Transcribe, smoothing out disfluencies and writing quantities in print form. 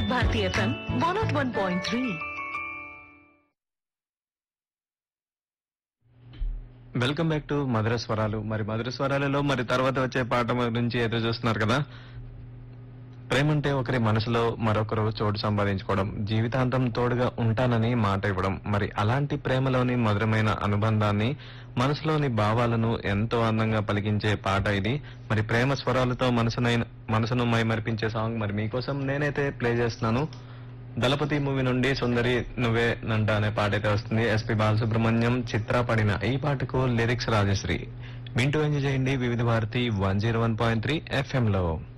వివిధ Bharati FM 101.3. Welcome back to మధుర స్వరాలు. మరి మధుర స్వరాలలో మరి తర్వాత వచ్చే పాట గురించి ఎదురు చూస్తున్నారు కదా. ప్రేమ అంటే ఒకరి మనసులో మరొకరు చోటు సంపాదించుకోవడం, జీవితాంతం తోడుగా ఉంటానని మాట ఇవ్వడం. మరి అలాంటి ప్రేమలోని మధురమైన అనుబంధాన్ని, మనసులోని భావాలను ఎంతో అందంగా పలికించే పాట ఇది. మరి ప్రేమ స్వరాలతో మనసును మైమరిపించే సాంగ్ మరి మీకోసం నేనైతే ప్లే చేస్తున్నాను. దళపతి మూవీ నుండి సుందరి నువ్వే నంట అనే పాట అయితే వస్తుంది. ఎస్పి బాలసుబ్రహ్మణ్యం చిత్ర పడిన ఈ పాటకు లిరిక్స్ రాజశ్రీ. వింటూ ఎంజాయ్ చేయండి వివిధ భారతి 101.3 FM లో.